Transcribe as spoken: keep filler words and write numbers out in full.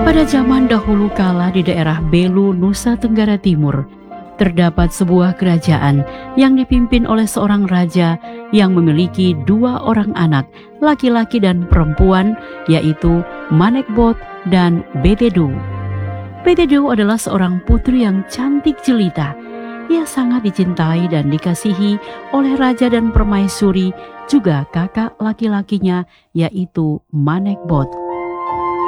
Pada zaman dahulu kala di daerah Belu, Nusa Tenggara Timur, terdapat sebuah kerajaan yang dipimpin oleh seorang raja yang memiliki dua orang anak, laki-laki dan perempuan, yaitu Manekbot dan Betedu. Betedu adalah seorang putri yang cantik jelita. Ia sangat dicintai dan dikasihi oleh raja dan permaisuri, juga kakak laki-lakinya, yaitu Manekbot.